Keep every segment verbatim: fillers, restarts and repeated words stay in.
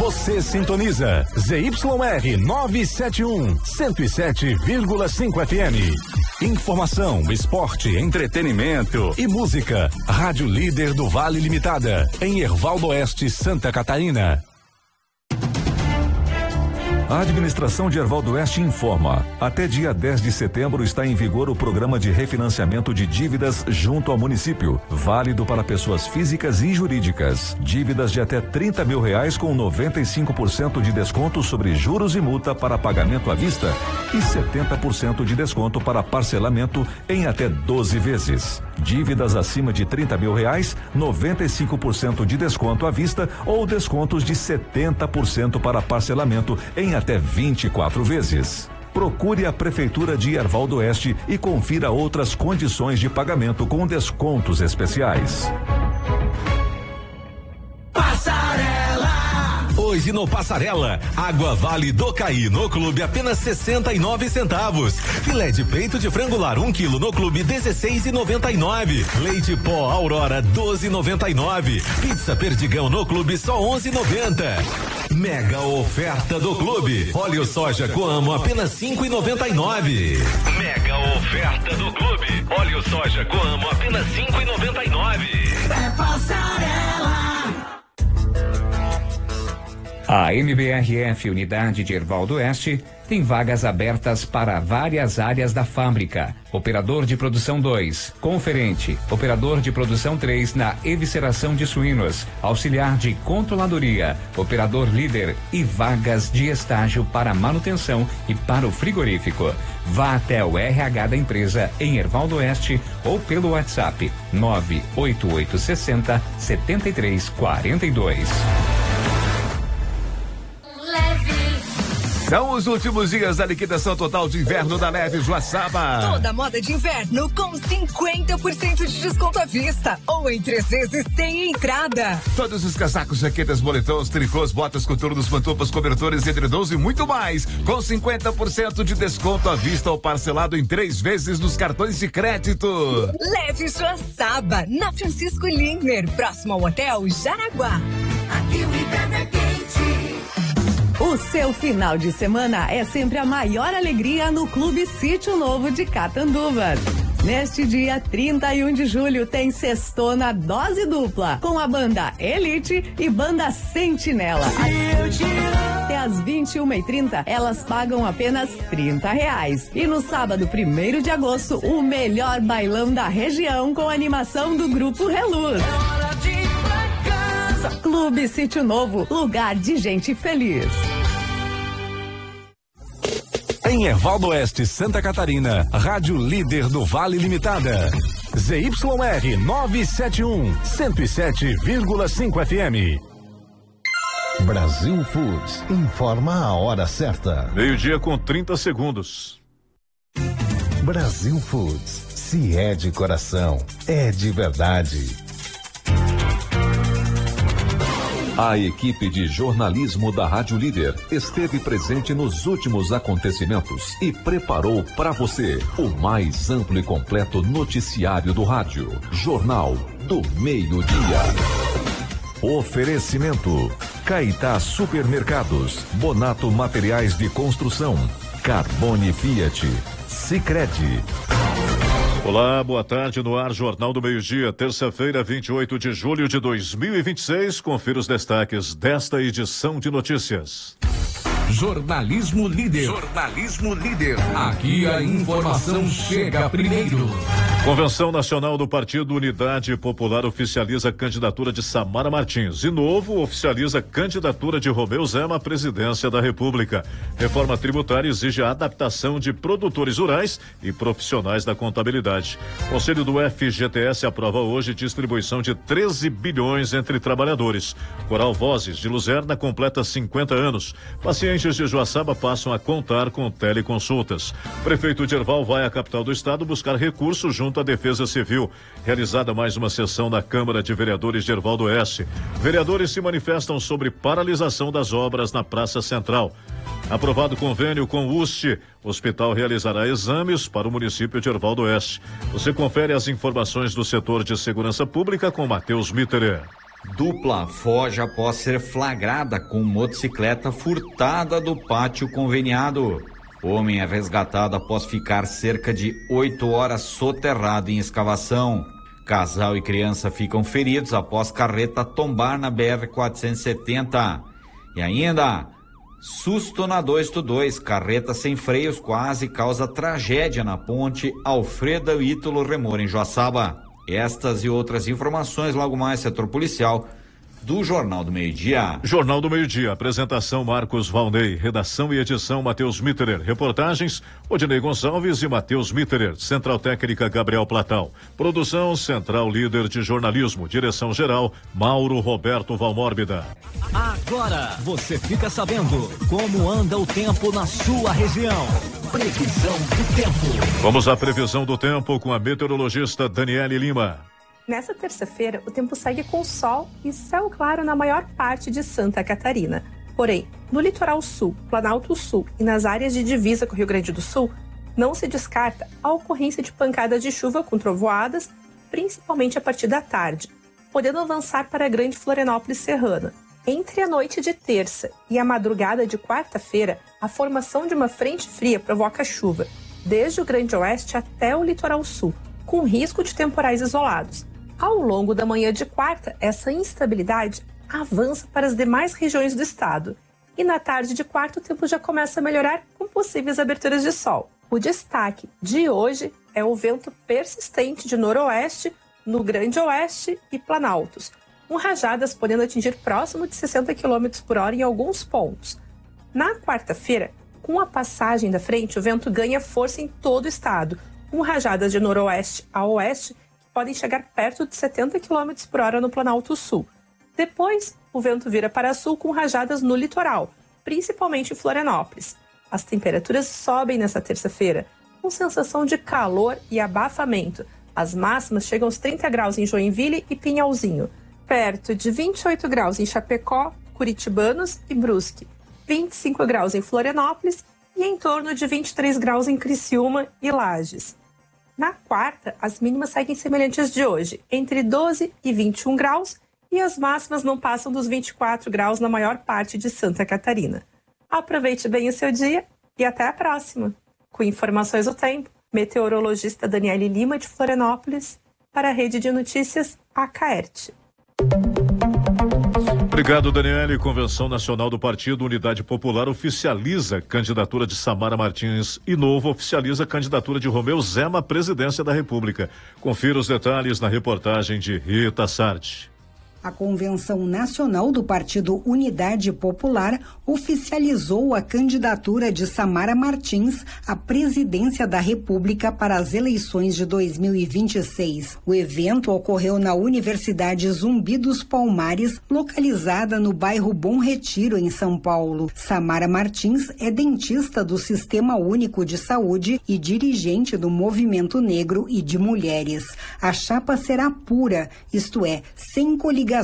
Você sintoniza Z Y R novecentos e setenta e um, cento e sete vírgula cinco F M. Informação, esporte, entretenimento e música. Rádio Líder do Vale Limitada, em Herval do Oeste, Santa Catarina. A administração de Herval do Oeste informa: até dia dez de setembro está em vigor o programa de refinanciamento de dívidas junto ao município, válido para pessoas físicas e jurídicas. Dívidas de até trinta mil reais com noventa e cinco por cento de desconto sobre juros e multa para pagamento à vista e setenta por cento de desconto para parcelamento em até doze vezes. Dívidas acima de trinta mil reais, noventa e cinco por cento de desconto à vista ou descontos de setenta por cento para parcelamento em até vinte e quatro vezes. Procure a Prefeitura de Herval do Oeste e confira outras condições de pagamento com descontos especiais. Hoje no Passarela, água Vale do Caí no clube apenas sessenta e nove centavos. Filé de peito de frango lar um quilo no clube dezesseis e noventa e nove. Leite pó Aurora doze e noventa e nove. Pizza Perdigão no clube só onze e noventa. Mega oferta do clube. Óleo soja Coamo apenas cinco e noventa e nove. Mega oferta do clube. Óleo soja Coamo apenas cinco e noventa e nove. É Passarela. A M B R F Unidade de Herval do Oeste tem vagas abertas para várias áreas da fábrica. Operador de produção dois, conferente, operador de produção três na evisceração de suínos, auxiliar de controladoria, operador líder e vagas de estágio para manutenção e para o frigorífico. Vá até o R H da empresa em Herval do Oeste ou pelo WhatsApp nove oito oito seis zero, sete três quatro dois. São os últimos dias da liquidação total de inverno da Leve Joaçaba. Toda moda de inverno com cinquenta por cento de desconto à vista ou em três vezes sem entrada. Todos os casacos, jaquetas, moletons, tricôs, botas, coturnos, pantufas, cobertores, edredons e muito mais. Com cinquenta por cento de desconto à vista ou parcelado em três vezes nos cartões de crédito. Leve Joaçaba, na Francisco Lindner, próximo ao Hotel Jaraguá. Aqui o inverno é quente. O seu final de semana é sempre a maior alegria no Clube Sítio Novo de Catanduvas. Neste dia trinta e um de julho tem sextona dose dupla com a banda Elite e banda Sentinela. Até às vinte e uma e trinta elas pagam apenas trinta reais. E no sábado primeiro de agosto o melhor bailão da região com animação do Grupo Reluz. Clube Sítio Novo, lugar de gente feliz. Em Herval do Oeste, Santa Catarina, Rádio Líder do Vale Limitada. Z Y R novecentos e setenta e um, cento e sete vírgula cinco F M. Brasil Foods informa a hora certa. Meio-dia com trinta segundos. Brasil Foods, se é de coração, é de verdade. A equipe de jornalismo da Rádio Líder esteve presente nos últimos acontecimentos e preparou para você o mais amplo e completo noticiário do rádio. Jornal do Meio-Dia. Oferecimento: Caetá Supermercados, Bonato Materiais de Construção, Carbone Fiat, Sicredi. Olá, boa tarde, no ar Jornal do Meio-Dia, terça-feira, vinte e oito de julho de dois mil e vinte e seis. Confira os destaques desta edição de notícias. Jornalismo Líder. Jornalismo Líder. Aqui a informação chega primeiro. Convenção Nacional do Partido Unidade Popular oficializa a candidatura de Samara Martins. E Novo oficializa a candidatura de Romeu Zema à presidência da República. Reforma tributária exige a adaptação de produtores rurais e profissionais da contabilidade. Conselho do F G T S aprova hoje distribuição de treze bilhões entre trabalhadores. Coral Vozes de Luzerna completa cinquenta anos. Pacientes de Joaçaba passam a contar com teleconsultas. Prefeito de Herval vai à capital do estado buscar recursos junto à Defesa Civil. Realizada mais uma sessão na Câmara de Vereadores de Herval do Oeste. Vereadores se manifestam sobre paralisação das obras na Praça Central. Aprovado convênio com o U S T, o hospital realizará exames para o município de Herval do Oeste. Você confere as informações do setor de segurança pública com Matheus Mitterer. Dupla foge após ser flagrada com motocicleta furtada do pátio conveniado. Homem é resgatado após ficar cerca de oito horas soterrado em escavação. Casal e criança ficam feridos após carreta tombar na B R quatrocentos e setenta. E ainda, susto na dois oito dois, carreta sem freios quase causa tragédia na ponte Alfredo Ítalo Remor em Joaçaba. Estas e outras informações logo mais, setor policial do Jornal do Meio-Dia. Jornal do Meio-Dia, apresentação Marcos Valnei, redação e edição Matheus Mitterer, reportagens Odinei Gonçalves e Matheus Mitterer, Central Técnica Gabriel Platal, produção Central Líder de Jornalismo, direção geral Mauro Roberto Valmórbida. Agora você fica sabendo como anda o tempo na sua região. Previsão do tempo. Vamos à previsão do tempo com a meteorologista Daniele Lima. Nessa terça-feira, o tempo segue com sol e céu claro na maior parte de Santa Catarina. Porém, no litoral sul, Planalto Sul e nas áreas de divisa com o Rio Grande do Sul, não se descarta a ocorrência de pancadas de chuva com trovoadas, principalmente a partir da tarde, podendo avançar para a Grande Florianópolis Serrana. Entre a noite de terça e a madrugada de quarta-feira, a formação de uma frente fria provoca chuva, desde o Grande Oeste até o litoral sul, com risco de temporais isolados. Ao longo da manhã de quarta, essa instabilidade avança para as demais regiões do estado. E na tarde de quarta, o tempo já começa a melhorar com possíveis aberturas de sol. O destaque de hoje é o vento persistente de noroeste no Grande Oeste e Planaltos, com rajadas podendo atingir próximo de sessenta quilômetros por hora em alguns pontos. Na quarta-feira, com a passagem da frente, o vento ganha força em todo o estado, com rajadas de noroeste a oeste que podem chegar perto de setenta quilômetros por hora no Planalto Sul. Depois, o vento vira para sul com rajadas no litoral, principalmente em Florianópolis. As temperaturas sobem nesta terça-feira, com sensação de calor e abafamento. As máximas chegam aos trinta graus em Joinville e Pinhalzinho, perto de vinte e oito graus em Chapecó, Curitibanos e Brusque, vinte e cinco graus em Florianópolis e em torno de vinte e três graus em Criciúma e Lages. Na quarta, as mínimas seguem semelhantes de hoje, entre doze e vinte e um graus, e as máximas não passam dos vinte e quatro graus na maior parte de Santa Catarina. Aproveite bem o seu dia e até a próxima. Com informações do tempo, meteorologista Daniele Lima de Florianópolis, para a Rede de Notícias Acaerte. Obrigado, Daniele. Convenção Nacional do Partido Unidade Popular oficializa candidatura de Samara Martins e Novo oficializa a candidatura de Romeu Zema à presidência da República. Confira os detalhes na reportagem de Rita Sardi. A Convenção Nacional do Partido Unidade Popular oficializou a candidatura de Samara Martins à presidência da República para as eleições de dois mil e vinte e seis. O evento ocorreu na Universidade Zumbi dos Palmares, localizada no bairro Bom Retiro, em São Paulo. Samara Martins é dentista do Sistema Único de Saúde e dirigente do Movimento Negro e de Mulheres. A chapa será pura, isto é, sem coligações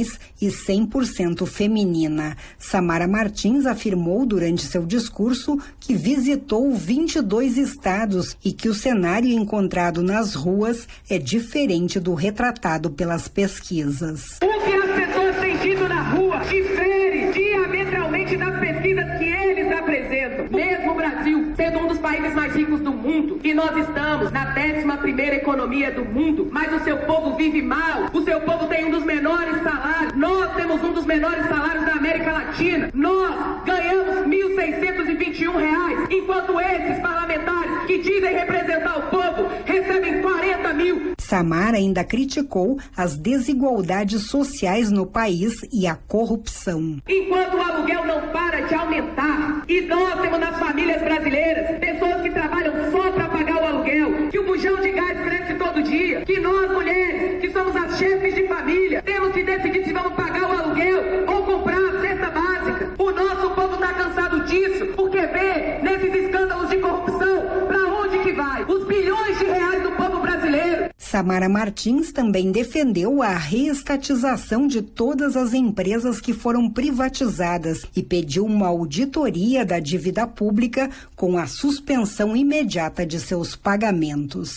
e cem por cento feminina. Samara Martins afirmou durante seu discurso que visitou vinte e dois estados e que o cenário encontrado nas ruas é diferente do retratado pelas pesquisas. O que as pessoas têm tido na rua difere diametralmente das pesquisas que eles apresentam. Mesmo o Brasil sendo um dos países mais ricos do mundo, e nós estamos na décima primeira economia do mundo, mas o seu povo vive mal, o seu povo tem um dos menores salários, nós temos um dos menores salários da América Latina, nós ganhamos mil seiscentos e vinte e um reais, enquanto esses parlamentares que dizem representar o povo recebem quarenta mil. Samara ainda criticou as desigualdades sociais no país e a corrupção. Enquanto o aluguel não para de aumentar, e nós temos nas famílias brasileiras pessoas que trabalham só para pagar o aluguel, que o bujão de gás cresce todo dia, que nós mulheres, que somos as chefes de família, temos que decidir se vamos pagar o aluguel ou comprar a cesta básica. O nosso povo está cansado disso, porque vê nesses escândalos de corrupção para onde que vai os bilhões de reais do povo brasileiro. Samara Martins também defendeu a reestatização de todas as empresas que foram privatizadas e pediu uma auditoria da dívida pública com a suspensão imediata de seus pagamentos.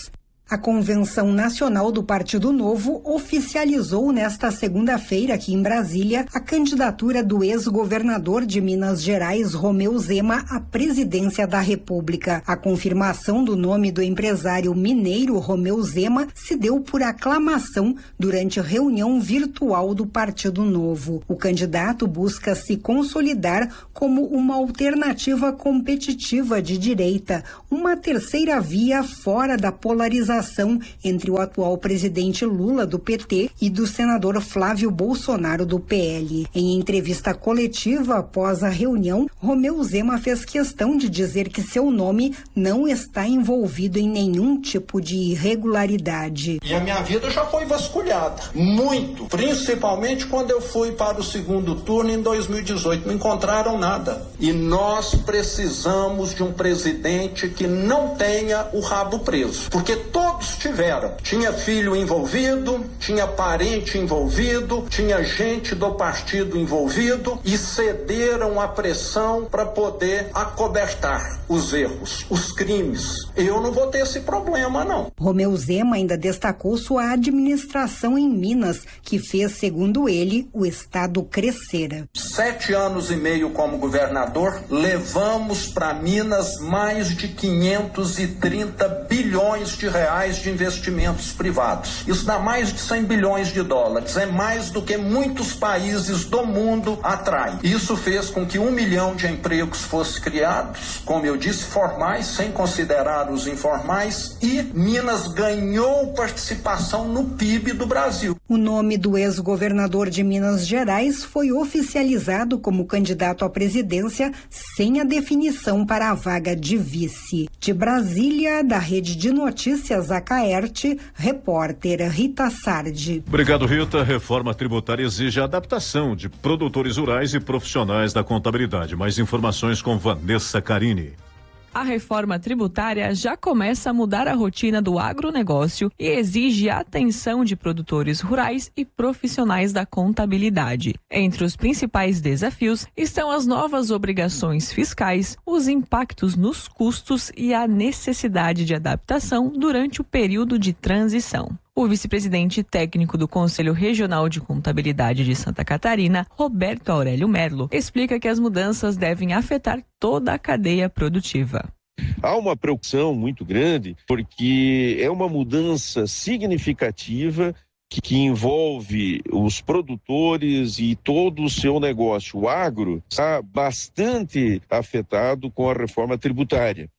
A Convenção Nacional do Partido Novo oficializou nesta segunda-feira aqui em Brasília a candidatura do ex-governador de Minas Gerais, Romeu Zema, à presidência da República. A confirmação do nome do empresário mineiro Romeu Zema se deu por aclamação durante a reunião virtual do Partido Novo. O candidato busca se consolidar como uma alternativa competitiva de direita, uma terceira via fora da polarização entre o atual presidente Lula, do P T, e do senador Flávio Bolsonaro, do P L. Em entrevista coletiva após a reunião, Romeu Zema fez questão de dizer que seu nome não está envolvido em nenhum tipo de irregularidade. E a minha vida já foi vasculhada, muito, principalmente quando eu fui para o segundo turno em dois mil e dezoito. Não encontraram nada. E nós precisamos de um presidente que não tenha o rabo preso, porque todo Todos tiveram. Tinha filho envolvido, tinha parente envolvido, tinha gente do partido envolvido e cederam à pressão para poder acobertar os erros, os crimes. Eu não vou ter esse problema, não. Romeu Zema ainda destacou sua administração em Minas, que fez, segundo ele, o estado crescer. Sete anos e meio como governador, levamos para Minas mais de quinhentos e trinta bilhões de reais de investimentos privados. Isso dá mais de cem bilhões de dólares. É mais do que muitos países do mundo atraem. Isso fez com que um milhão de empregos fossem criados, como eu disse, formais, sem considerar os informais, e Minas ganhou participação no P I B do Brasil. O nome do ex-governador de Minas Gerais foi oficializado como candidato à presidência sem a definição para a vaga de vice. De Brasília, da Rede de Notícias Acaerte, repórter Rita Sardi. Obrigado, Rita. Reforma tributária exige a adaptação de produtores rurais e profissionais da contabilidade. Mais informações com Vanessa Carini. A reforma tributária já começa a mudar a rotina do agronegócio e exige a atenção de produtores rurais e profissionais da contabilidade. Entre os principais desafios estão as novas obrigações fiscais, os impactos nos custos e a necessidade de adaptação durante o período de transição. O vice-presidente técnico do Conselho Regional de Contabilidade de Santa Catarina, Roberto Aurélio Merlo, explica que as mudanças devem afetar toda a cadeia produtiva. Há uma preocupação muito grande porque é uma mudança significativa que, que envolve os produtores e todo o seu negócio. O agro está bastante afetado com a reforma tributária.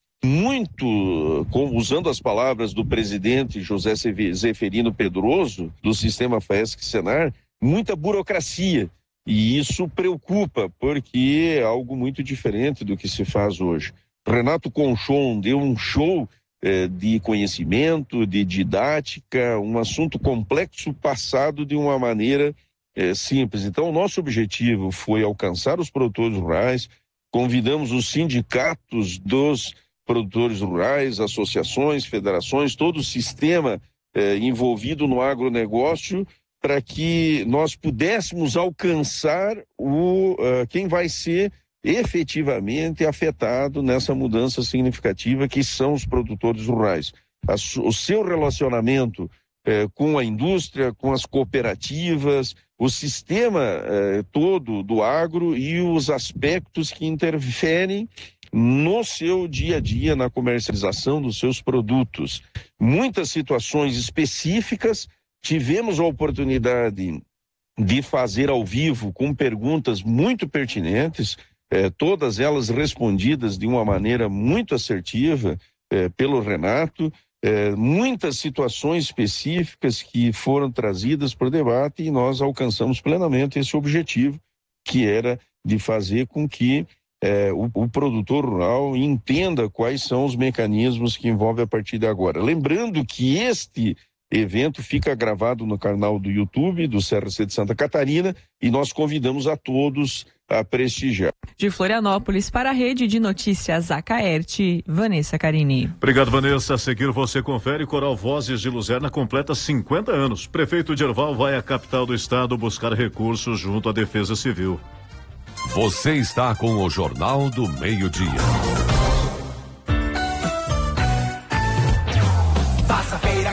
Muito, como, usando as palavras do presidente José Zeferino Pedroso, do sistema FAESC-Senar, muita burocracia. E isso preocupa, porque é algo muito diferente do que se faz hoje. Renato Conchon deu um show eh, de conhecimento, de didática, um assunto complexo passado de uma maneira eh, simples. Então, o nosso objetivo foi alcançar os produtores rurais, convidamos os sindicatos dos produtores rurais, associações, federações, todo o sistema eh, envolvido no agronegócio, para que nós pudéssemos alcançar o, uh, quem vai ser efetivamente afetado nessa mudança significativa, que são os produtores rurais. A, o seu relacionamento eh, com a indústria, com as cooperativas, o sistema eh, todo do agro e os aspectos que interferem no seu dia a dia, na comercialização dos seus produtos. Muitas situações específicas, tivemos a oportunidade de fazer ao vivo com perguntas muito pertinentes, eh, todas elas respondidas de uma maneira muito assertiva eh, pelo Renato, eh, muitas situações específicas que foram trazidas para o debate e nós alcançamos plenamente esse objetivo, que era de fazer com que É, o, o produtor rural entenda quais são os mecanismos que envolve a partir de agora. Lembrando que este evento fica gravado no canal do YouTube do C R C de Santa Catarina e nós convidamos a todos a prestigiar. De Florianópolis para a Rede de Notícias Acaerte, Vanessa Carini. Obrigado, Vanessa. A seguir você confere: Coral Vozes de Luzerna completa cinquenta anos. Prefeito de Erval vai à capital do estado buscar recursos junto à Defesa Civil. Você está com o Jornal do Meio-Dia. Faça feira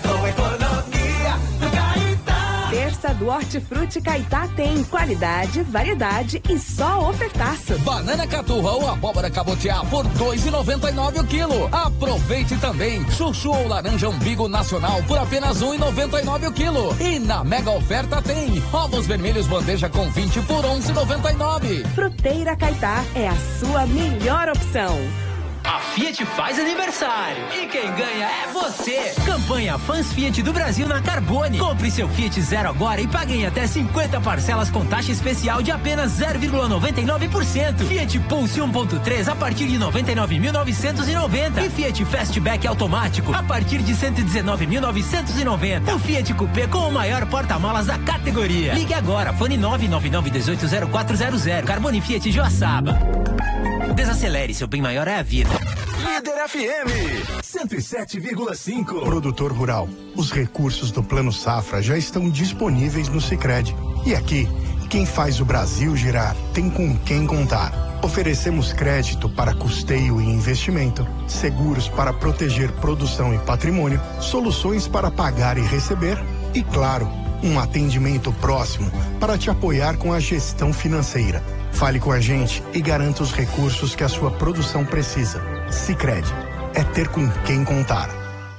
do Hortifruti Caetá tem qualidade, variedade e só ofertaço. Banana caturra ou abóbora cabotiá por dois e noventa e nove o quilo. Aproveite também chuchu ou laranja umbigo nacional por apenas um e noventa e nove o quilo. E na mega oferta tem ovos vermelhos bandeja com vinte por onze e noventa e nove. Fruteira Caetá é a sua melhor opção. A Fiat faz aniversário e quem ganha é você. Campanha Fãs Fiat do Brasil na Carbone. Compre seu Fiat Zero agora e pague em até cinquenta parcelas com taxa especial de apenas zero vírgula noventa e nove por cento. Fiat Pulse um ponto três a partir de noventa e nove mil novecentos e noventa e Fiat Fastback automático a partir de cento e dezenove mil novecentos e noventa. O Fiat Coupé com o maior porta-malas da categoria. Ligue agora, fone nove nove nove um oito zero quatro zero zero. Carbone Fiat Joaçaba. Desacelere, seu bem maior é a vida. Líder F M cento e sete vírgula cinco. Produtor rural, os recursos do Plano Safra já estão disponíveis no Sicredi. E aqui, quem faz o Brasil girar tem com quem contar. Oferecemos crédito para custeio e investimento, seguros para proteger produção e patrimônio, soluções para pagar e receber e, claro, um atendimento próximo para te apoiar com a gestão financeira. Fale com a gente e garanta os recursos que a sua produção precisa. Sicredi, é ter com quem contar.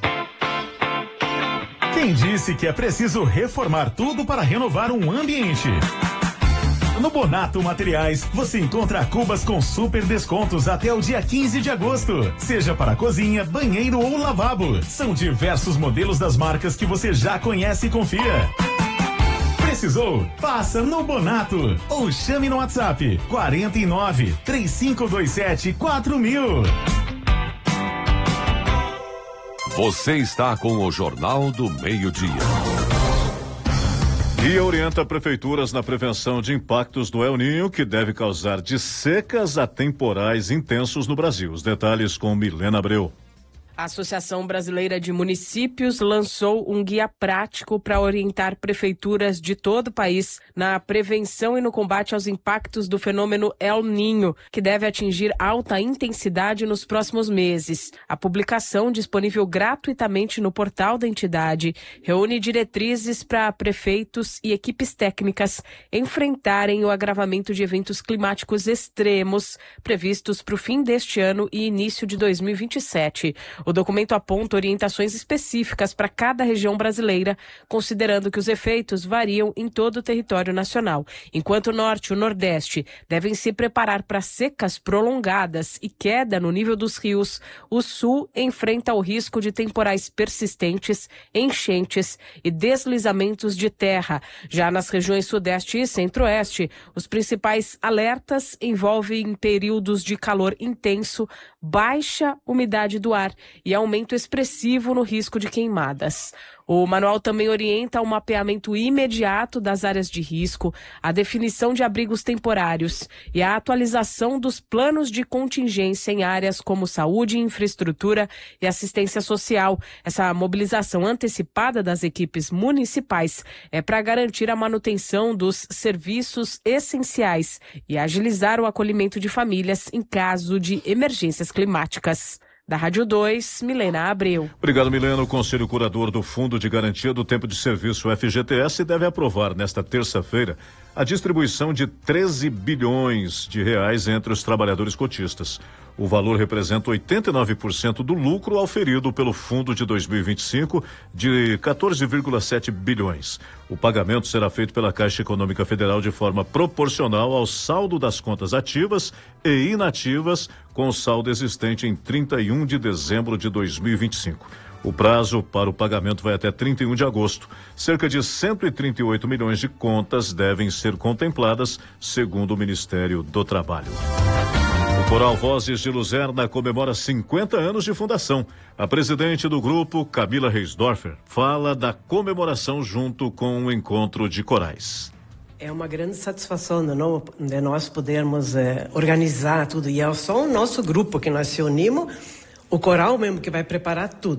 Quem disse que é preciso reformar tudo para renovar um ambiente? No Bonato Materiais, você encontra cubas com super descontos até o dia quinze de agosto. Seja para cozinha, banheiro ou lavabo. São diversos modelos das marcas que você já conhece e confia. Precisou? Passa no Bonato ou chame no WhatsApp quarenta e nove, três cinco dois sete, quatro mil. Você está com o Jornal do Meio-Dia. E orienta prefeituras na prevenção de impactos do El Ninho, que deve causar de secas a temporais intensos no Brasil. Os detalhes com Milena Abreu. A Associação Brasileira de Municípios lançou um guia prático para orientar prefeituras de todo o país na prevenção e no combate aos impactos do fenômeno El Ninho, que deve atingir alta intensidade nos próximos meses. A publicação, disponível gratuitamente no portal da entidade, reúne diretrizes para prefeitos e equipes técnicas enfrentarem o agravamento de eventos climáticos extremos previstos para o fim deste ano e início de dois mil e vinte e sete. O documento aponta orientações específicas para cada região brasileira, considerando que os efeitos variam em todo o território nacional. Enquanto o Norte e o Nordeste devem se preparar para secas prolongadas e queda no nível dos rios, o Sul enfrenta o risco de temporais persistentes, enchentes e deslizamentos de terra. Já nas regiões Sudeste e Centro-Oeste, os principais alertas envolvem períodos de calor intenso, baixa umidade do ar e aumento expressivo no risco de queimadas. O manual também orienta o mapeamento imediato das áreas de risco, a definição de abrigos temporários e a atualização dos planos de contingência em áreas como saúde, infraestrutura e assistência social. Essa mobilização antecipada das equipes municipais é para garantir a manutenção dos serviços essenciais e agilizar o acolhimento de famílias em caso de emergências climáticas. Da Rádio dois, Milena Abreu. Obrigado, Milena. O Conselho Curador do Fundo de Garantia do Tempo de Serviço, F G T S, deve aprovar nesta terça-feira a distribuição de treze bilhões de reais entre os trabalhadores cotistas. O valor representa oitenta e nove por cento do lucro auferido pelo fundo de dois mil e vinte e cinco, de quatorze vírgula sete bilhões. O pagamento será feito pela Caixa Econômica Federal de forma proporcional ao saldo das contas ativas e inativas, com o saldo existente em trinta e um de dezembro de dois mil e vinte e cinco. O prazo para o pagamento vai até trinta e um de agosto. Cerca de cento e trinta e oito milhões de contas devem ser contempladas, segundo o Ministério do Trabalho. O Coral Vozes de Luzerna comemora cinquenta anos de fundação. A presidente do grupo, Camila Reisdorfer, fala da comemoração junto com o encontro de corais. É uma grande satisfação de, não, de nós podermos é, organizar tudo. E é só o nosso grupo que nós se unimos, o coral mesmo que vai preparar tudo.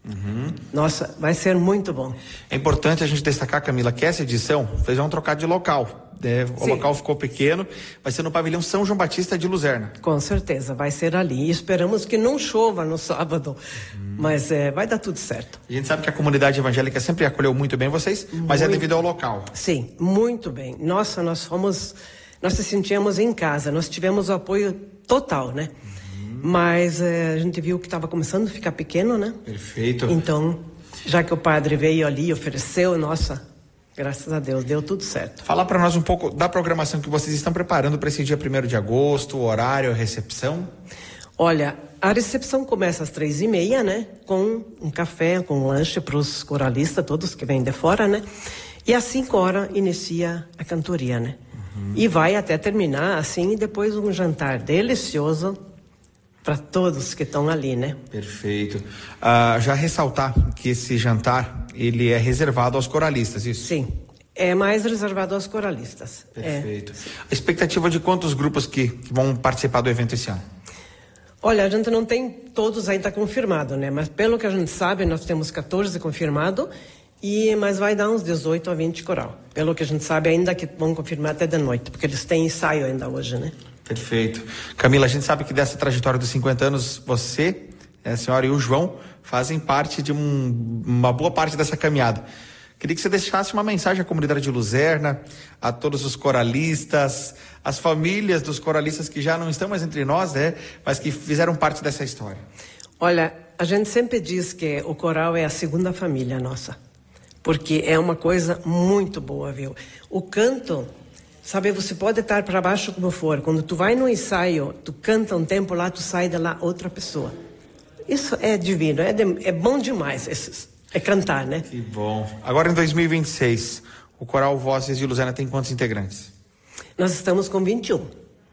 Uhum. Nossa, vai ser muito bom. É importante a gente destacar, Camila, que essa edição fez um trocado de local. É, o Sim. local ficou pequeno, vai ser no pavilhão São João Batista de Luzerna. Com certeza, vai ser ali. E esperamos que não chova no sábado, hum. mas é, vai dar tudo certo. A gente sabe que a comunidade evangélica sempre acolheu muito bem vocês, muito, mas é devido ao local. Sim, muito bem. Nossa, nós fomos, nós se sentíamos em casa, nós tivemos o apoio total, né? Uhum. Mas é, a gente viu que estava começando a ficar pequeno, né? Perfeito. Então, já que o padre veio ali e ofereceu, nossa... Graças a Deus, deu tudo certo. Fala para nós um pouco da programação que vocês estão preparando para esse dia primeiro de agosto, o horário, a recepção. Olha, a recepção começa às três e meia, né? Com um café, com um lanche para os coralistas, todos que vêm de fora, né? E às cinco horas inicia a cantoria, né? Uhum. E vai até terminar assim, e depois um jantar delicioso para todos que estão ali, né? Perfeito. Uh, já ressaltar que esse jantar, ele é reservado aos coralistas, isso? Sim, é mais reservado aos coralistas. Perfeito. É. A expectativa de quantos grupos que, que vão participar do evento esse ano? Olha, a gente não tem todos ainda confirmado, né? Mas pelo que a gente sabe, nós temos quatorze confirmados, e, mas vai dar uns dezoito a vinte coral. Pelo que a gente sabe ainda que vão confirmar até de noite, porque eles têm ensaio ainda hoje, né? Perfeito. Camila, a gente sabe que dessa trajetória dos cinquenta anos, você, a senhora e o João fazem parte de um, uma boa parte dessa caminhada. Queria que você deixasse uma mensagem à comunidade de Luzerna, a todos os coralistas, as famílias dos coralistas que já não estão mais entre nós, né, mas que fizeram parte dessa história. Olha, a gente sempre diz que o coral é a segunda família nossa, porque é uma coisa muito boa, viu? O canto... Sabe, você pode estar para baixo como for. Quando tu vai no ensaio, tu canta um tempo lá, tu sai de lá outra pessoa. Isso é divino, é, de, é bom demais, é, é cantar, né? Que bom. Agora em dois mil e vinte e seis, o Coral Vozes de Luzerna tem quantos integrantes? Nós estamos com vinte e um. Uhum.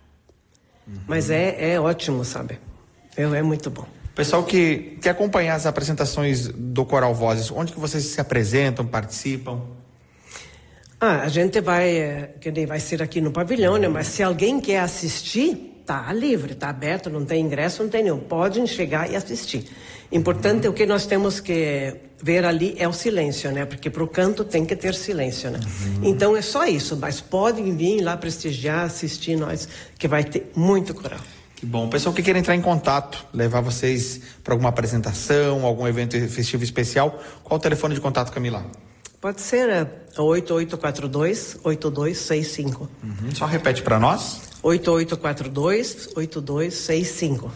Mas é, é ótimo, sabe? É, é muito bom. Pessoal que quer acompanhar as apresentações do Coral Vozes, onde que vocês se apresentam, participam? Ah, a gente vai, que nem vai ser aqui no pavilhão, né? Mas se alguém quer assistir, tá livre, tá aberto, não tem ingresso, não tem nenhum. Podem chegar e assistir. Importante, uhum. O que nós temos que ver ali é o silêncio, né? Porque pro canto tem que ter silêncio, né? Uhum. Então é só isso, mas podem vir lá prestigiar, assistir nós, que vai ter muito coral. Que bom. Pessoal que quer entrar em contato, levar vocês para alguma apresentação, algum evento festivo especial, qual o telefone de contato, Camila? Pode ser é, oito oito quatro dois, oito dois seis cinco. Uhum. Só repete para nós. oito oito quatro dois, oito dois seis cinco.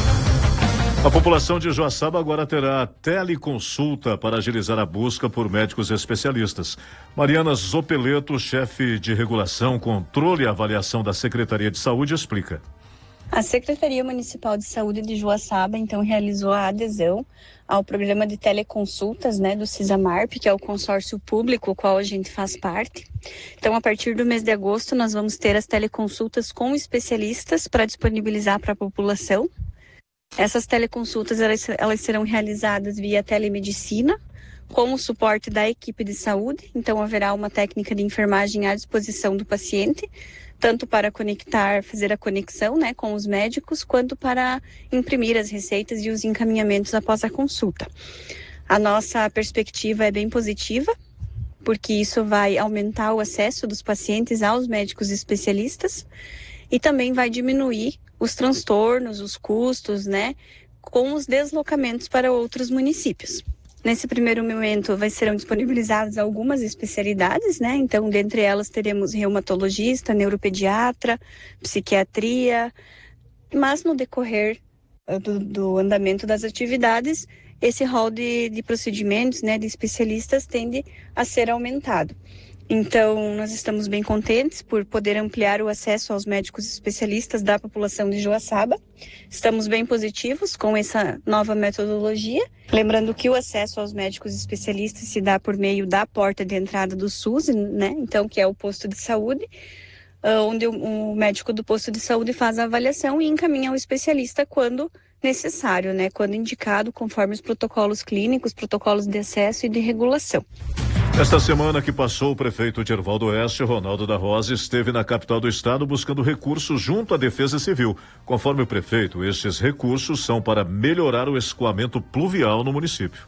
A população de Joaçaba agora terá teleconsulta para agilizar a busca por médicos especialistas. Mariana Zopeleto, chefe de regulação, controle e avaliação da Secretaria de Saúde, explica. A Secretaria Municipal de Saúde de Joaçaba, então, realizou a adesão ao programa de teleconsultas, né, do CISAMARP, que é o consórcio público, o qual a gente faz parte. Então, a partir do mês de agosto, nós vamos ter as teleconsultas com especialistas para disponibilizar para a população. Essas teleconsultas, elas, elas serão realizadas via telemedicina, com o suporte da equipe de saúde. Então, haverá uma técnica de enfermagem à disposição do paciente, tanto para conectar, fazer a conexão, né, com os médicos, quanto para imprimir as receitas e os encaminhamentos após a consulta. A nossa perspectiva é bem positiva, porque isso vai aumentar o acesso dos pacientes aos médicos especialistas e também vai diminuir os transtornos, os custos, né, com os deslocamentos para outros municípios. Nesse primeiro momento, vai serão disponibilizadas algumas especialidades, né? Então, dentre elas, teremos reumatologista, neuropediatra, psiquiatria, mas no decorrer do, do andamento das atividades, esse rol de, de procedimentos, né, de especialistas tende a ser aumentado. Então, nós estamos bem contentes por poder ampliar o acesso aos médicos especialistas da população de Joaçaba. Estamos bem positivos com essa nova metodologia. Lembrando que o acesso aos médicos especialistas se dá por meio da porta de entrada do SUS, né? Então, que é o posto de saúde, onde o médico do posto de saúde faz a avaliação e encaminha ao especialista quando necessário, né? Quando indicado, conforme os protocolos clínicos, protocolos de acesso e de regulação. Esta semana que passou, o prefeito de Erval do Oeste, Ronaldo da Rosa, esteve na capital do estado buscando recursos junto à Defesa Civil. Conforme o prefeito, estes recursos são para melhorar o escoamento pluvial no município.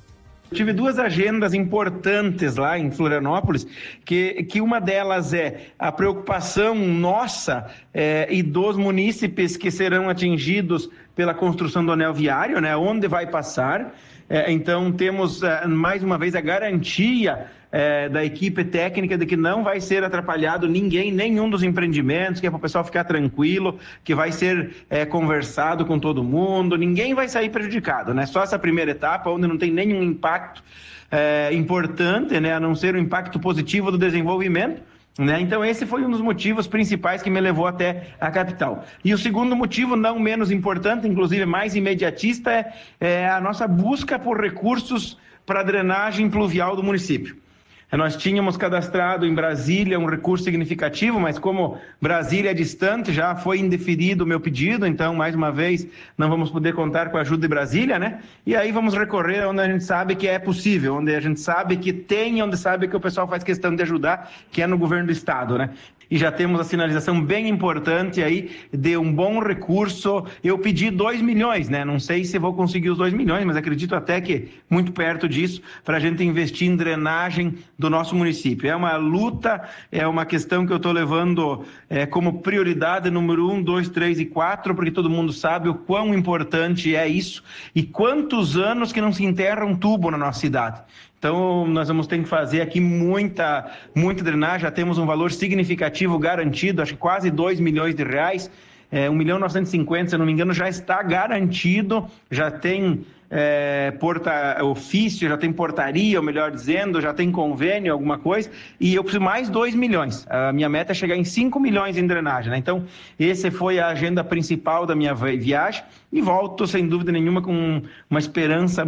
Tive duas agendas importantes lá em Florianópolis, que, que uma delas é a preocupação nossa é, e dos munícipes que serão atingidos pela construção do anel viário, né, onde vai passar. É, então, temos, é, mais uma vez, a garantia é, da equipe técnica de que não vai ser atrapalhado ninguém, nenhum dos empreendimentos, que é para o pessoal ficar tranquilo, que vai ser é, conversado com todo mundo, ninguém vai sair prejudicado, né? Só essa primeira etapa, onde não tem nenhum impacto é, importante, né, a não ser um impacto positivo do desenvolvimento. Né? Então esse foi um dos motivos principais que me levou até a capital. E o segundo motivo, não menos importante, inclusive mais imediatista, é, é a nossa busca por recursos para a drenagem pluvial do município. Nós tínhamos cadastrado em Brasília um recurso significativo, mas como Brasília é distante, já foi indeferido o meu pedido, então, mais uma vez, não vamos poder contar com a ajuda de Brasília, né? E aí vamos recorrer onde a gente sabe que é possível, onde a gente sabe que tem, onde sabe que o pessoal faz questão de ajudar, que é no governo do estado, né? E já temos a sinalização bem importante aí de um bom recurso. Eu pedi dois milhões, né? Não sei se vou conseguir os dois milhões, mas acredito até que muito perto disso, para a gente investir em drenagem do nosso município. É uma luta, é uma questão que eu estou levando é, como prioridade número um, dois, três e quatro, porque todo mundo sabe o quão importante é isso e quantos anos que não se enterra um tubo na nossa cidade. Então, nós vamos ter que fazer aqui muita, muita drenagem, já temos um valor significativo garantido, acho que quase dois milhões de reais, é, um milhão novecentos e cinquenta, se eu não me engano, já está garantido, já tem é, porta, ofício, já tem portaria, ou melhor dizendo, já tem convênio, alguma coisa, e eu preciso mais dois milhões. A minha meta é chegar em cinco milhões em drenagem, né? Então, essa foi a agenda principal da minha viagem, e volto, sem dúvida nenhuma, com uma esperança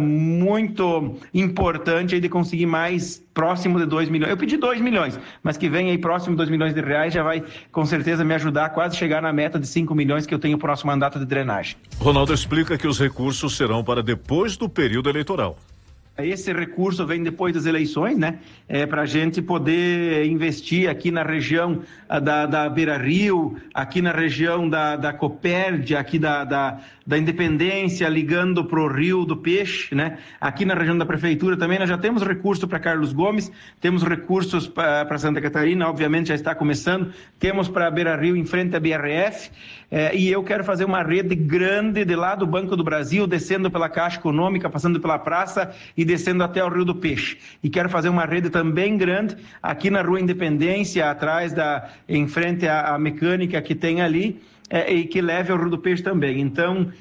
muito importante aí de conseguir mais próximo de dois milhões. Eu pedi dois milhões, mas que vem aí próximo de dois milhões de reais já vai, com certeza, me ajudar a quase chegar na meta de cinco milhões que eu tenho para o próximo mandato de drenagem. Ronaldo explica que os recursos serão para depois do período eleitoral. Esse recurso vem depois das eleições, né? É, para a gente poder investir aqui na região da, da Beira Rio, aqui na região da, da Copérdia, aqui da, da, da Independência, ligando para o Rio do Peixe, né? Aqui na região da Prefeitura também nós já temos recurso para Carlos Gomes, temos recursos para Santa Catarina, obviamente já está começando, temos para Beira Rio em frente à B R F, é, e eu quero fazer uma rede grande de lá do Banco do Brasil, descendo pela Caixa Econômica, passando pela praça e descendo até o Rio do Peixe. E quero fazer uma rede também grande aqui na Rua Independência, atrás da, em frente à, à mecânica que tem ali, é, e que leve ao Rio do Peixe também. Então,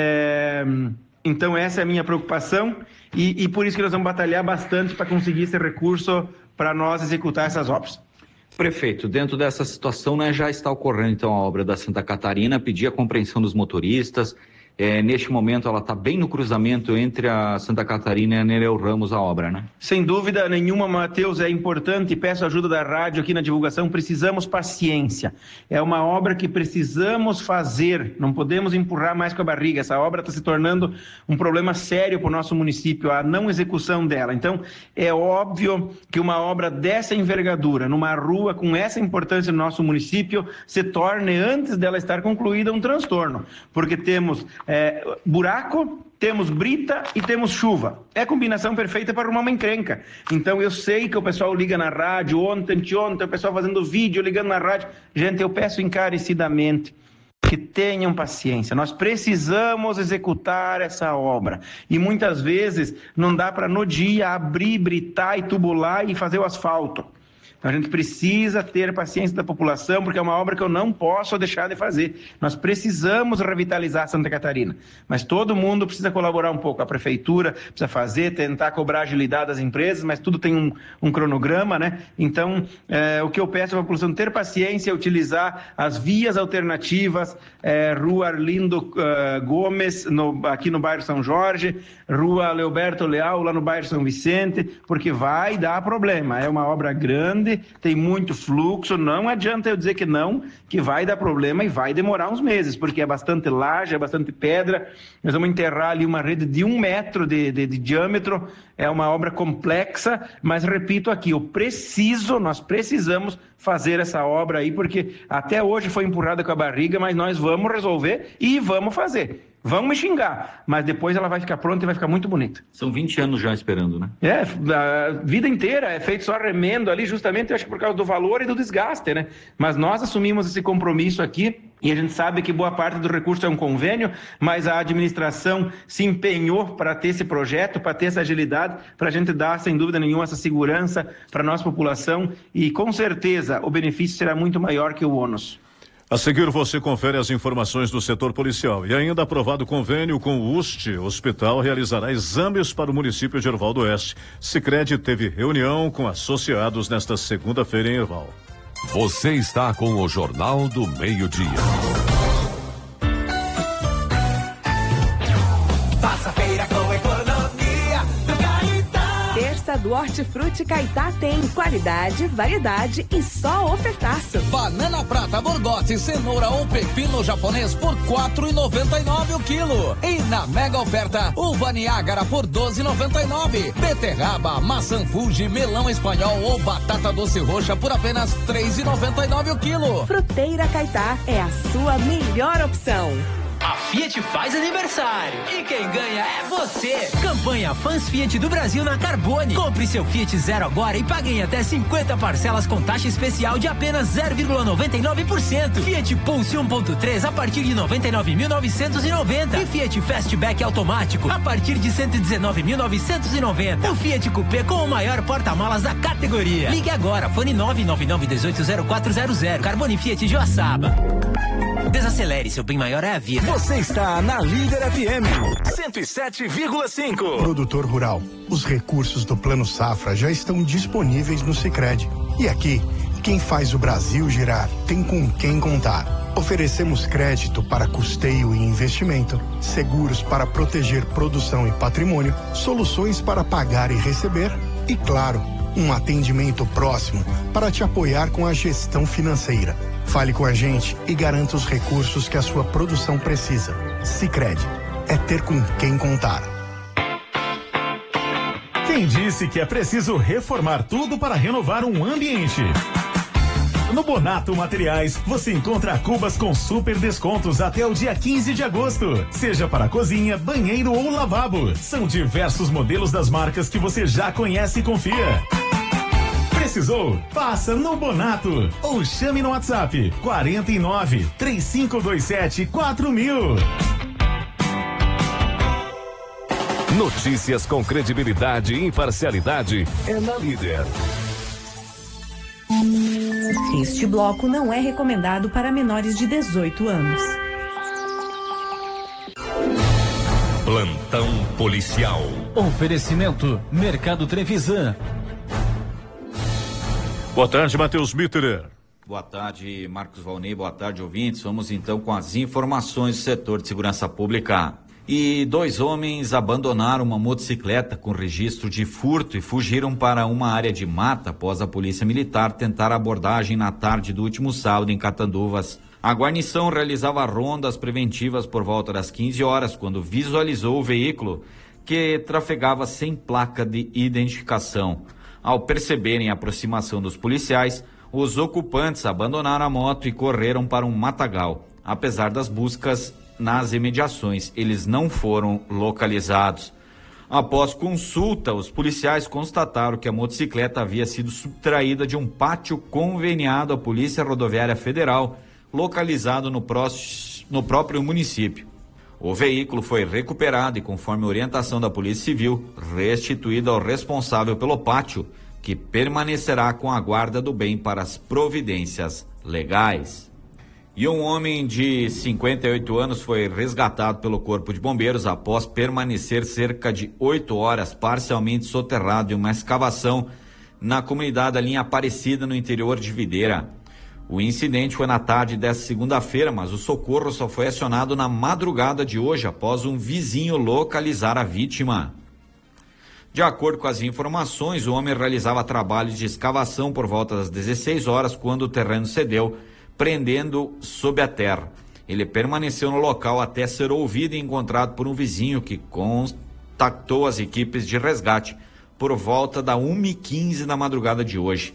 é, então essa é a minha preocupação e, e por isso que nós vamos batalhar bastante para conseguir esse recurso para nós executar essas obras. Prefeito, dentro dessa situação, né, já está ocorrendo então a obra da Santa Catarina, pedir a compreensão dos motoristas. É, neste momento ela está bem no cruzamento entre a Santa Catarina e a Nereu Ramos, a obra, né? Sem dúvida nenhuma, Matheus, é importante, peço ajuda da rádio aqui na divulgação, precisamos paciência. É uma obra que precisamos fazer, não podemos empurrar mais com a barriga. Essa obra está se tornando um problema sério para o nosso município, a não execução dela. Então, é óbvio que uma obra dessa envergadura, numa rua com essa importância no nosso município, se torne, antes dela estar concluída, um transtorno, porque temos É, buraco, temos brita e temos chuva. É a combinação perfeita para arrumar uma encrenca. Então eu sei que o pessoal liga na rádio, ontem, anteontem, o pessoal fazendo vídeo, ligando na rádio. Gente, eu peço encarecidamente que tenham paciência. Nós precisamos executar essa obra. E muitas vezes não dá para no dia abrir, britar e tubular e fazer o asfalto. A gente precisa ter paciência da população, porque é uma obra que eu não posso deixar de fazer. Nós precisamos revitalizar Santa Catarina, mas todo mundo precisa colaborar um pouco. A prefeitura precisa fazer, tentar cobrar agilidade das empresas, mas tudo tem um, um cronograma, né? Então, é, o que eu peço à população ter paciência, utilizar as vias alternativas, é, Rua Arlindo uh, Gomes, no, aqui no bairro São Jorge, Rua Leoberto Leal, lá no bairro São Vicente, porque vai dar problema. É uma obra grande, tem muito fluxo, não adianta eu dizer que não, que vai dar problema e vai demorar uns meses, porque é bastante laje, é bastante pedra. Nós vamos enterrar ali uma rede de um metro de, de, de diâmetro, é uma obra complexa, mas repito aqui, eu preciso, nós precisamos fazer essa obra aí, porque até hoje foi empurrada com a barriga, mas nós vamos resolver e vamos fazer. Vão me xingar, mas depois ela vai ficar pronta e vai ficar muito bonita. São vinte anos já esperando, né? É, a vida inteira é feito só remendo ali, justamente, eu acho que por causa do valor e do desgaste, né? Mas nós assumimos esse compromisso aqui e a gente sabe que boa parte do recurso é um convênio, mas a administração se empenhou para ter esse projeto, para ter essa agilidade, para a gente dar, sem dúvida nenhuma, essa segurança para a nossa população e, com certeza, o benefício será muito maior que o ônus. A seguir, você confere as informações do setor policial. E ainda aprovado convênio com o U S T, o hospital realizará exames para o município de Erval do Oeste. Sicredi teve reunião com associados nesta segunda-feira em Erval. Você está com o Jornal do Meio-Dia. Faça feira com economia do Caetá. Terça do Hortifruti Caetá tem qualidade, variedade e só ofertaço. Banana prata, borgote, cenoura ou pepino japonês por quatro e noventa e nove o quilo. E na mega oferta, uva Niágara por doze e noventa e nove. Beterraba, maçã Fuji, melão espanhol ou batata doce roxa por apenas três e noventa e nove o quilo. Fruteira Caetá é a sua melhor opção. A Fiat faz aniversário e quem ganha é você. Campanha Fãs Fiat do Brasil na Carbone. Compre seu Fiat Zero agora e pague em até cinquenta parcelas com taxa especial de apenas zero vírgula noventa e nove por cento. Fiat Pulse um ponto três a partir de noventa e nove mil novecentos e noventa. E Fiat Fastback automático a partir de cento e dezenove mil novecentos e noventa. O Fiat Coupé com o maior porta-malas da categoria. Ligue agora, fone nove nove nove um oito zero quatro zero zero. Carbone Fiat Joaçaba. Desacelere, seu bem maior é a vida. Você está na Líder F M cento e sete vírgula cinco. Produtor rural, os recursos do Plano Safra já estão disponíveis no Sicredi. E aqui, quem faz o Brasil girar tem com quem contar. Oferecemos crédito para custeio e investimento, seguros para proteger produção e patrimônio, soluções para pagar e receber e, claro, um atendimento próximo para te apoiar com a gestão financeira. Fale com a gente e garanta os recursos que a sua produção precisa. Sicredi, é ter com quem contar. Quem disse que é preciso reformar tudo para renovar um ambiente? No Bonato Materiais, você encontra cubas com super descontos até o dia quinze de agosto. Seja para cozinha, banheiro ou lavabo. São diversos modelos das marcas que você já conhece e confia. Precisou? Passa no Bonato ou chame no WhatsApp quarenta e nove, três cinco dois sete, quatro mil. Notícias com credibilidade e imparcialidade é na Líder. Este bloco não é recomendado para menores de dezoito anos. Plantão policial. Oferecimento Mercado Trevisan. Boa tarde, Matheus Mitterer. Boa tarde, Marcos Valnei. Boa tarde, ouvintes. Vamos então com as informações do setor de segurança pública. E dois homens abandonaram uma motocicleta com registro de furto e fugiram para uma área de mata após a polícia militar tentar abordagem na tarde do último sábado em Catanduvas. A guarnição realizava rondas preventivas por volta das quinze horas, quando visualizou o veículo que trafegava sem placa de identificação. Ao perceberem a aproximação dos policiais, os ocupantes abandonaram a moto e correram para um matagal. Apesar das buscas nas imediações, eles não foram localizados. Após consulta, os policiais constataram que a motocicleta havia sido subtraída de um pátio conveniado à Polícia Rodoviária Federal, localizado no, próximo, no próprio município. O veículo foi recuperado e, conforme orientação da Polícia Civil, restituído ao responsável pelo pátio, que permanecerá com a guarda do bem para as providências legais. E um homem de cinquenta e oito anos foi resgatado pelo Corpo de Bombeiros após permanecer cerca de oito horas parcialmente soterrado em uma escavação na comunidade da linha Aparecida, no interior de Videira. O incidente foi na tarde desta segunda-feira, mas o socorro só foi acionado na madrugada de hoje, após um vizinho localizar a vítima. De acordo com as informações, o homem realizava trabalhos de escavação por volta das dezesseis horas, quando o terreno cedeu, prendendo sob a terra. Ele permaneceu no local até ser ouvido e encontrado por um vizinho que contactou as equipes de resgate por volta da uma e quinze da madrugada de hoje.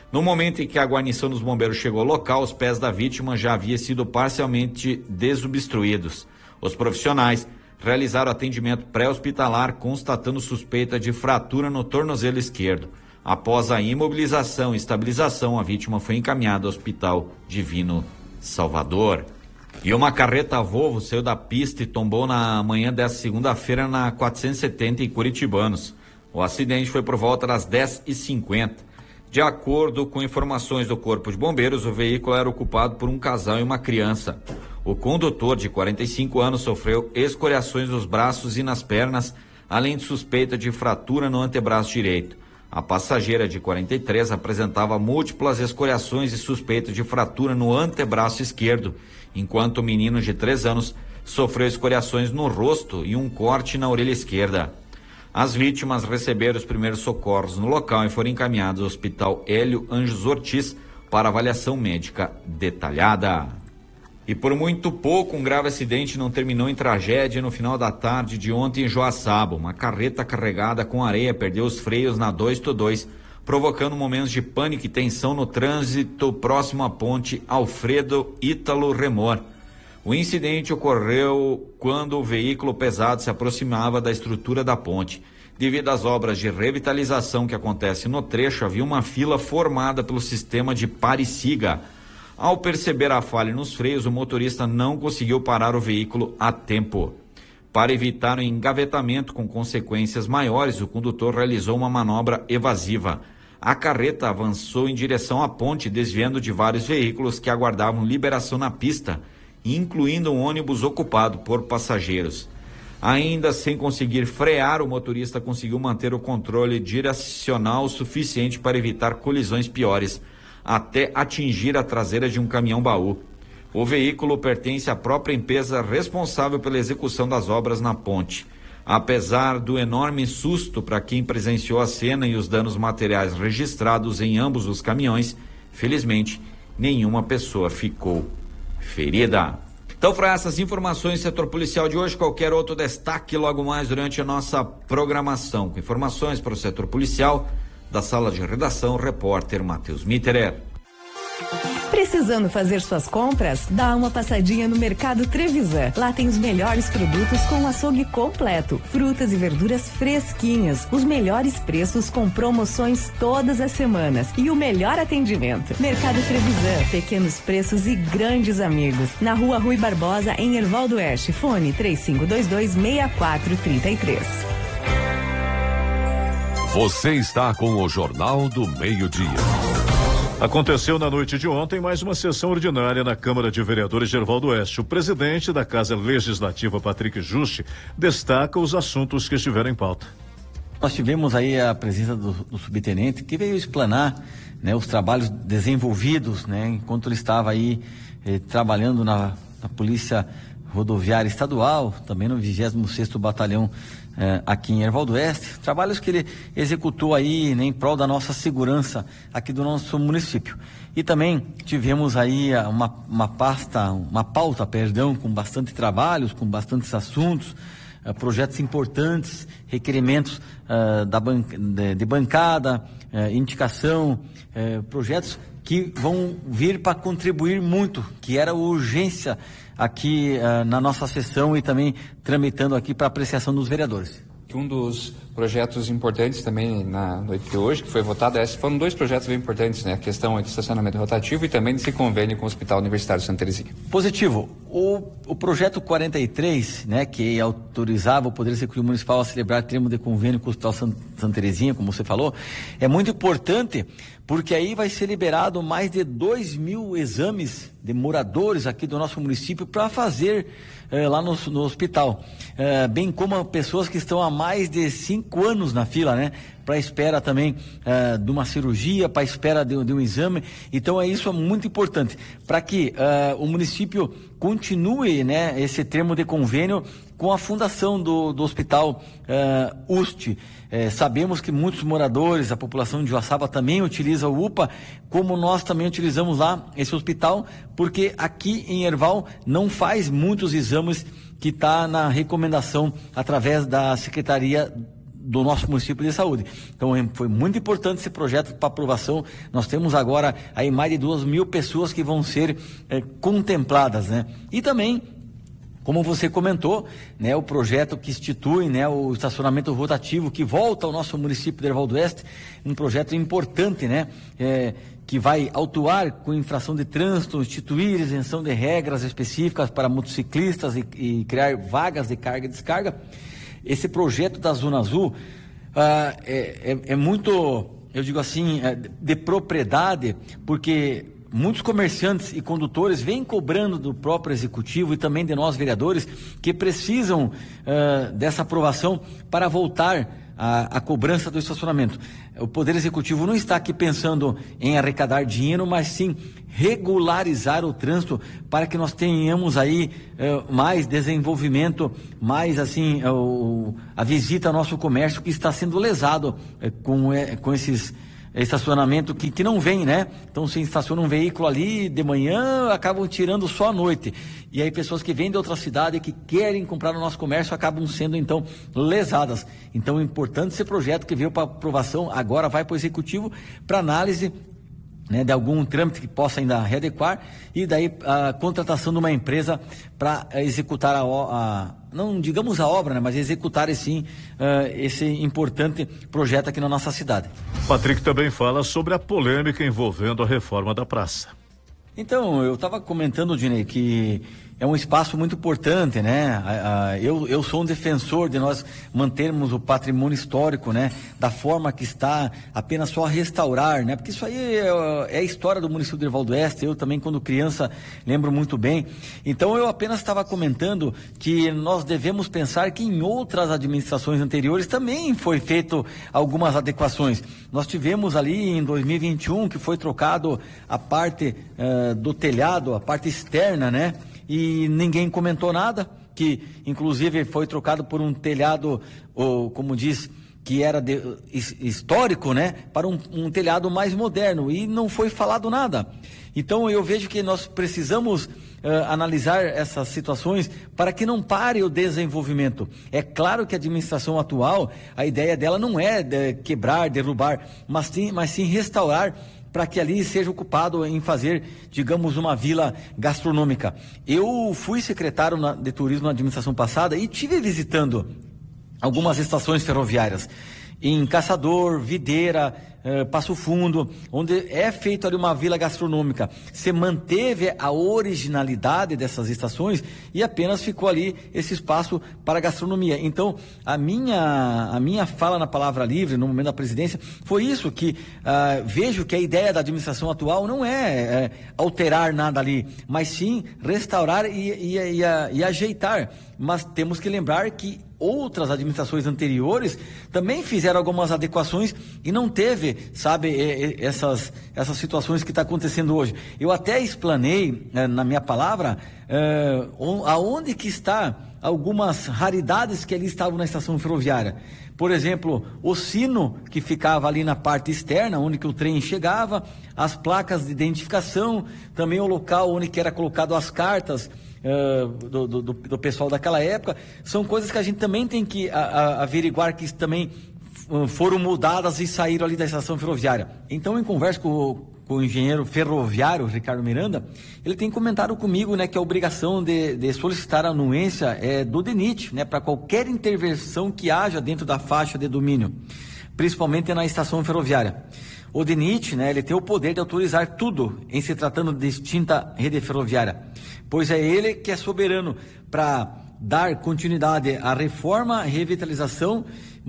No momento em que a guarnição dos bombeiros chegou ao local, os pés da vítima já haviam sido parcialmente desobstruídos. Os profissionais realizaram atendimento pré-hospitalar, constatando suspeita de fratura no tornozelo esquerdo. Após a imobilização e estabilização, a vítima foi encaminhada ao Hospital Divino Salvador. E uma carreta Volvo saiu da pista e tombou na manhã desta segunda-feira na quatrocentos e setenta em Curitibanos. O acidente foi por volta das dez e cinquenta. De acordo com informações do Corpo de Bombeiros, o veículo era ocupado por um casal e uma criança. O condutor, de quarenta e cinco anos, sofreu escoriações nos braços e nas pernas, além de suspeita de fratura no antebraço direito. A passageira, de quarenta e três, apresentava múltiplas escoriações e suspeita de fratura no antebraço esquerdo, enquanto o menino, de três anos, sofreu escoriações no rosto e um corte na orelha esquerda. As vítimas receberam os primeiros socorros no local e foram encaminhadas ao Hospital Hélio Anjos Ortiz para avaliação médica detalhada. E por muito pouco, um grave acidente não terminou em tragédia no final da tarde de ontem em Joaçaba. Uma carreta carregada com areia perdeu os freios na dois ponto dois, provocando momentos de pânico e tensão no trânsito próximo à ponte Alfredo Ítalo Remor. O incidente ocorreu quando o veículo pesado se aproximava da estrutura da ponte. Devido às obras de revitalização que acontecem no trecho, havia uma fila formada pelo sistema de pare e siga. Ao perceber a falha nos freios, o motorista não conseguiu parar o veículo a tempo. Para evitar um engavetamento com consequências maiores, o condutor realizou uma manobra evasiva. A carreta avançou em direção à ponte, desviando de vários veículos que aguardavam liberação na pista, incluindo um ônibus ocupado por passageiros. Ainda sem conseguir frear, o motorista conseguiu manter o controle direcional suficiente para evitar colisões piores, até atingir a traseira de um caminhão-baú. O veículo pertence à própria empresa responsável pela execução das obras na ponte. Apesar do enorme susto para quem presenciou a cena e os danos materiais registrados em ambos os caminhões, felizmente, nenhuma pessoa ficou ferida. Então, para essas informações, setor policial de hoje, qualquer outro destaque logo mais durante a nossa programação. Com informações para o setor policial, da sala de redação, o repórter Matheus Mitterer. Precisando fazer suas compras? Dá uma passadinha no Mercado Trevisan. Lá tem os melhores produtos com o açougue completo, frutas e verduras fresquinhas, os melhores preços com promoções todas as semanas e o melhor atendimento. Mercado Trevisan, pequenos preços e grandes amigos. Na Rua Rui Barbosa, em Erval do Oeste. Fone três cinco dois dois, seis quatro três três. Você está com o Jornal do Meio-Dia. Aconteceu na noite de ontem mais uma sessão ordinária na Câmara de Vereadores de Erval do Oeste. O presidente da Casa Legislativa, Patrick Juste, destaca os assuntos que estiveram em pauta. Nós tivemos aí a presença do, do subtenente, que veio explanar, né, os trabalhos desenvolvidos, né, enquanto ele estava aí eh, trabalhando na, na Polícia Rodoviária Estadual, também no vigésimo sexto Batalhão eh, aqui em Erval do Oeste, trabalhos que ele executou aí, né, em prol da nossa segurança aqui do nosso município. E também tivemos aí uma, uma pasta, uma pauta, perdão, com bastante trabalhos, com bastantes assuntos, uh, projetos importantes, requerimentos uh, da ban de, de bancada, uh, indicação, uh, projetos que vão vir para contribuir muito, que era urgência aqui uh, na nossa sessão e também tramitando aqui para apreciação dos vereadores. Um dos projetos importantes também na noite de hoje, que foi votado, esses foram dois projetos bem importantes, né? A questão de estacionamento rotativo e também desse convênio com o Hospital Universitário Santa Terezinha. Positivo. O, o projeto quarenta e três, né, que autorizava o Poder Executivo Municipal a celebrar termo de convênio com o Hospital Santa Terezinha, como você falou, é muito importante, porque aí vai ser liberado mais de dois mil exames de moradores aqui do nosso município para fazer eh, lá no, no hospital, eh, bem como pessoas que estão há mais de cinco anos na fila, né, para espera também eh, de uma cirurgia, para espera de, de um exame. Então é isso, é muito importante para que eh, o município continue, né, esse termo de convênio com a fundação do, do hospital uh, U S T. É, sabemos que muitos moradores, a população de Joaçaba também utiliza o U P A, como nós também utilizamos lá esse hospital, porque aqui em Erval não faz muitos exames que está na recomendação através da Secretaria do nosso município de saúde. Então foi muito importante esse projeto para aprovação. Nós temos agora aí mais de duas mil pessoas que vão ser é, contempladas, né? E também, como você comentou, né, o projeto que institui, né, o estacionamento rotativo que volta ao nosso município de Erval do Oeste, um projeto importante, né, é, que vai autuar com infração de trânsito, instituir isenção de regras específicas para motociclistas e, e criar vagas de carga e descarga. Esse projeto da Zona Azul ah, é, é, é muito, eu digo assim, é de propriedade, porque muitos comerciantes e condutores vêm cobrando do próprio executivo e também de nós vereadores que precisam uh, dessa aprovação para voltar à, à cobrança do estacionamento. O Poder Executivo não está aqui pensando em arrecadar dinheiro, mas sim regularizar o trânsito para que nós tenhamos aí uh, mais desenvolvimento, mais assim uh, a visita ao nosso comércio que está sendo lesado uh, com, uh, com esses estacionamento que, que não vem, né? Então se estaciona um veículo ali de manhã, acabam tirando só à noite. E aí pessoas que vêm de outra cidade que querem comprar no nosso comércio acabam sendo então lesadas. Então é importante esse projeto que veio para aprovação, agora vai para o Executivo para análise, né, de algum trâmite que possa ainda readequar, e daí a contratação de uma empresa para executar a, a não digamos a obra, né, mas executar sim uh, esse importante projeto aqui na nossa cidade. Patrick também fala sobre a polêmica envolvendo a reforma da praça. Então, eu estava comentando, Dinei, que é um espaço muito importante, né? Eu, eu sou um defensor de nós mantermos o patrimônio histórico, né? Da forma que está, apenas só restaurar, né? Porque isso aí é, é a história do município de Erval do Oeste, eu também quando criança lembro muito bem. Então eu apenas estava comentando que nós devemos pensar que em outras administrações anteriores também foi feito algumas adequações. Nós tivemos ali em dois mil e vinte e um que foi trocado a parte uh, do telhado, a parte externa, né? E ninguém comentou nada, que inclusive foi trocado por um telhado, ou, como diz, que era de, histórico, né, para um, um telhado mais moderno, e não foi falado nada. Então eu vejo que nós precisamos uh, analisar essas situações para que não pare o desenvolvimento. É claro que a administração atual, a ideia dela não é de quebrar, derrubar, mas sim, mas sim restaurar, para que ali seja ocupado em fazer, digamos, uma vila gastronômica. Eu fui secretário na, de turismo na administração passada e tive visitando algumas estações ferroviárias em Caçador, Videira, eh, Passo Fundo, onde é feita ali uma vila gastronômica. Se manteve a originalidade dessas estações e apenas ficou ali esse espaço para gastronomia. Então, a minha, a minha fala na Palavra Livre, no momento da presidência, foi isso, que ah, vejo que a ideia da administração atual não é, é alterar nada ali, mas sim restaurar e, e, e, e ajeitar. Mas temos que lembrar que outras administrações anteriores também fizeram algumas adequações e não teve, sabe, essas, essas situações que está acontecendo hoje. Eu até explanei eh, na minha palavra eh, aonde que está algumas raridades que ali estavam na estação ferroviária. Por exemplo, o sino que ficava ali na parte externa, onde que o trem chegava, as placas de identificação, também o local onde que era colocado as cartas Uh, do, do, do pessoal daquela época, são coisas que a gente também tem que a, a, averiguar, que também uh, foram mudadas e saíram ali da estação ferroviária. Então, em conversa com, com o engenheiro ferroviário Ricardo Miranda, ele tem comentado comigo, né, que a obrigação de, de solicitar a anuência é do D E N I T, né, para qualquer intervenção que haja dentro da faixa de domínio, principalmente na estação ferroviária. O D E N I T, né, ele tem o poder de autorizar tudo em se tratando de extinta rede ferroviária, pois é ele que é soberano para dar continuidade à reforma, revitalização,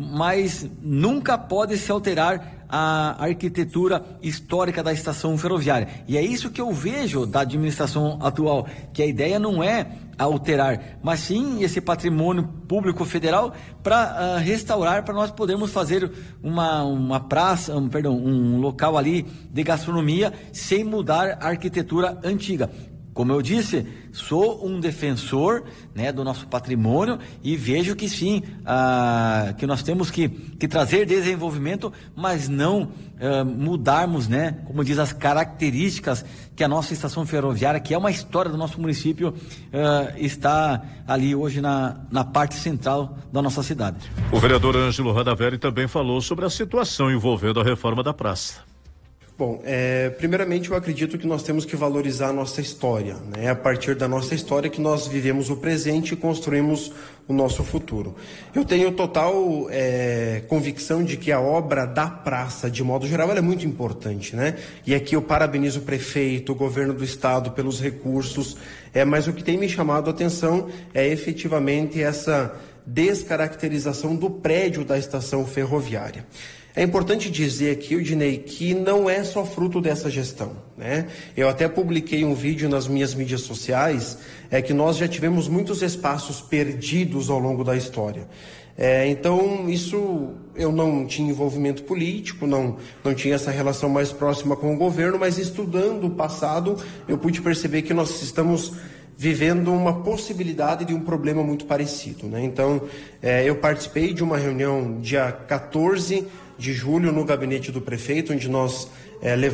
mas nunca pode se alterar a arquitetura histórica da estação ferroviária. E é isso que eu vejo da administração atual, que a ideia não é alterar, mas sim esse patrimônio público federal para uh, restaurar, para nós podermos fazer uma, uma praça, um, perdão, um local ali de gastronomia sem mudar a arquitetura antiga. Como eu disse, sou um defensor, né, do nosso patrimônio e vejo que sim, ah, que nós temos que, que trazer desenvolvimento, mas não ah, mudarmos, né, como diz, as características que a nossa estação ferroviária, que é uma história do nosso município, ah, está ali hoje na, na parte central da nossa cidade. O vereador Ângelo Radavelli também falou sobre a situação envolvendo a reforma da praça. Bom, é, primeiramente eu acredito que nós temos que valorizar a nossa história, né? É a partir da nossa história que nós vivemos o presente e construímos o nosso futuro. Eu tenho total é, convicção de que a obra da praça, de modo geral, ela é muito importante, né? E aqui eu parabenizo o prefeito, o governo do estado pelos recursos, é, mas o que tem me chamado a atenção é efetivamente essa descaracterização do prédio da estação ferroviária. É importante dizer aqui, Odinei, que não é só fruto dessa gestão, né? Eu até publiquei um vídeo nas minhas mídias sociais, é que nós já tivemos muitos espaços perdidos ao longo da história. É, então, isso eu não tinha envolvimento político, não, não tinha essa relação mais próxima com o governo, mas estudando o passado, eu pude perceber que nós estamos vivendo uma possibilidade de um problema muito parecido, né? Então, é, eu participei de uma reunião dia quatorze de julho no gabinete do prefeito, onde nós é, levamos